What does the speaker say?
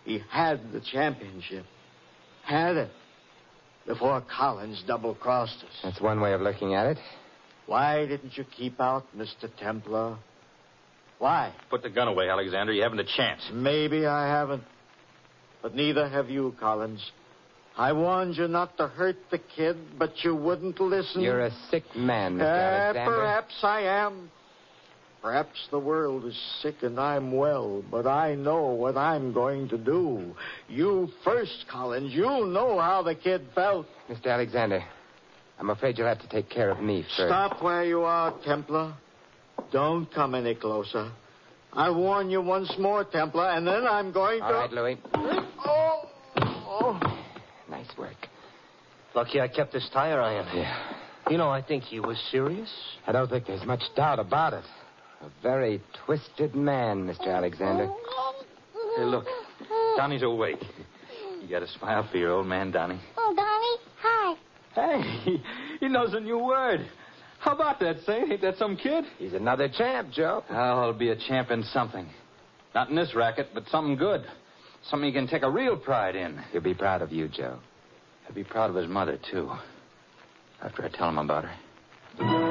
He had the championship. Had it. Before Collins double-crossed us. That's one way of looking at it. Why didn't you keep out Mr. Templar? Why? Put the gun away, Alexander. You haven't a chance. Maybe I haven't. But neither have you, Collins. I warned you not to hurt the kid, but you wouldn't listen. You're a sick man, Mr. Alexander. Perhaps I am. Perhaps the world is sick and I'm well, but I know what I'm going to do. You first, Collins. You know how the kid felt. Mr. Alexander, I'm afraid you'll have to take care of me first. Stop where you are, Templar. Don't come any closer. I'll warn you once more, Templar, and then I'm going to... All right, Louis. Oh. Nice work. Lucky I kept this tire iron. Yeah. You know, I think he was serious. I don't think there's much doubt about it. A very twisted man, Mr. Alexander. Hey, look. Donnie's awake. You got a smile for your old man, Donnie. Oh, Donnie, hi. Hey, he knows a new word. How about that, Saint? Ain't that some kid? He's another champ, Joe. Oh, he'll be a champ in something. Not in this racket, but something good. Something he can take a real pride in. He'll be proud of you, Joe. He'll be proud of his mother, too. After I tell him about her.